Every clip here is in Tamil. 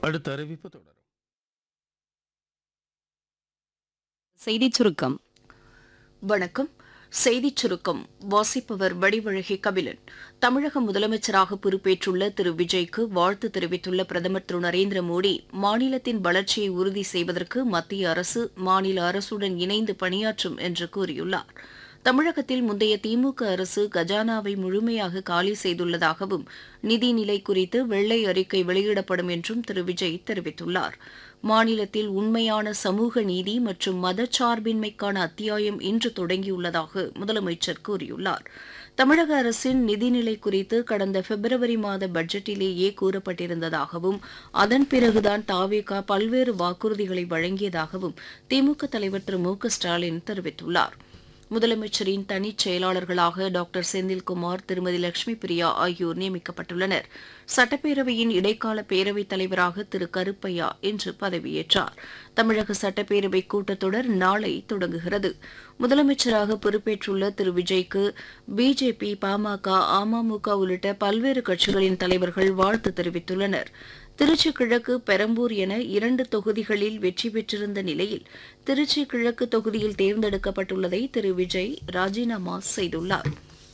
அடுத்த அறிவிப்பு தொடரும். செய்திச் சுருக்கம். வணக்கம். செய்திச் சுருக்கம் வாசிப்பவர் வடிவழகி கபிலன். தமிழக முதலமைச்சராக பொறுப்பேற்றுள்ள திரு விஜய்க்கு வாழ்த்து தெரிவித்துள்ள பிரதமர் திரு நரேந்திர மோடி, மாநிலத்தின் வளர்ச்சியை உறுதி செய்வதற்கு மத்திய அரசு மாநில அரசுடன் இணைந்து பணியாற்றும் என்று கூறியுள்ளார். தமிழகத்தில் முந்தைய திமுக அரசு கஜானாவை முழுமையாக காலி செய்துள்ளதாகவும் நிதிநிலை குறித்து வெள்ளை அறிக்கை வெளியிடப்படும் என்றும் திரு விஜய் தெரிவித்துள்ளார். மாநிலத்தில் உண்மையான சமூக நீதி மற்றும் மதச்சார்பின்மைக்கான அத்தியாயம் இன்று தொடங்கியுள்ளதாக முதலமைச்சர் கூறியுள்ளார். தமிழக அரசின் நிதிநிலை குறித்து கடந்த பிப்ரவரி மாத பட்ஜெட்டிலேயே கூறப்பட்டிருந்ததாகவும் அதன் பிறகுதான் தாவேகா பல்வேறு வாக்குறுதிகளை வழங்கியதாகவும் திமுக தலைவர் திரு மு க ஸ்டாலின் தெரிவித்துள்ளார். முதலமைச்சரின் தனிச் செயலாளர்களாக டாக்டர் செந்தில்குமார், திருமதி லட்சுமி பிரியா ஆகியோர் நியமிக்கப்பட்டுள்ளனர். சட்டப்பேரவையின் இடைக்கால பேரவைத் தலைவராக திரு கருப்பையா இன்று பதவியேற்றார். தமிழக சட்டப்பேரவை கூட்டத்தொடர் நாளை தொடங்குகிறது. முதலமைச்சராக பொறுப்பேற்றுள்ள திரு விஜய்க்கு பிஜேபி, பாமக, அமமுக உள்ளிட்ட பல்வேறு கட்சிகளின் தலைவர்கள் வாழ்த்து தெரிவித்துள்ளனர். திருச்சி கிழக்கு, பெரம்பூர் என 2 தொகுதிகளில் வெற்றி பெற்றிருந்த நிலையில் திருச்சி கிழக்கு தொகுதியில் தேர்ந்தெடுக்கப்பட்டுள்ளதை திரு விஜய் ராஜினாமா செய்துள்ளார்.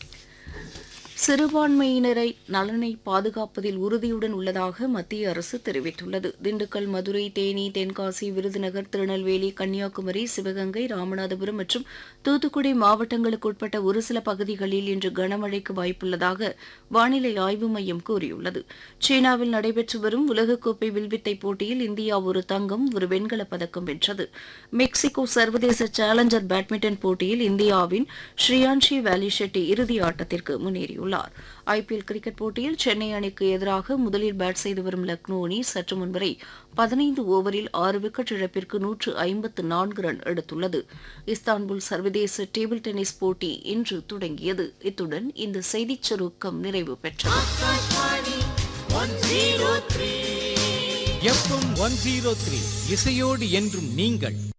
சிறுபான்மையினரை நலனை பாதுகாப்பதில் உறுதியுடன் உள்ளதாக மத்திய அரசு தெரிவித்துள்ளது. திண்டுக்கல், மதுரை, தேனி, தென்காசி, விருதுநகர், திருநெல்வேலி, கன்னியாகுமரி, சிவகங்கை, ராமநாதபுரம் மற்றும் தூத்துக்குடி மாவட்டங்களுக்கு உட்பட்ட ஒரு சில பகுதிகளில் இன்று கனமழைக்கு வாய்ப்புள்ளதாக வானிலை ஆய்வு மையம் கூறியுள்ளது. சீனாவில் நடைபெற்று வரும் உலகக்கோப்பை வில்வித்தை போட்டியில் இந்தியா ஒரு தங்கம், ஒரு வெண்கலப் பதக்கம் வென்றது. மெக்சிகோ சர்வதேச சேலஞ்சர் பேட்மிண்டன் போட்டியில் இந்தியாவின் ஸ்ரீயான்ஷி வேலிஷெட்டி இறுதி ஆட்டத்திற்கு முன்னேறியுள்ளார். ஐபிஎல் கிரிக்கெட் போட்டியில் சென்னை அணிக்கு எதிராக முதலில் பேட் செய்து வரும் லக்னோ அணி சற்று முன்வரை 15 ஓவரில் 6 விக்கெட் இழப்பிற்கு 154 ரன் எடுத்துள்ளது. இஸ்தான்புல் சர்வதேச டேபிள் டென்னிஸ் போட்டி இன்று தொடங்கியது. இத்துடன் இந்த செய்திச் சுருக்கம் நிறைவு பெற்றது. FM 103 இசையோடு என்றும் நீங்கள்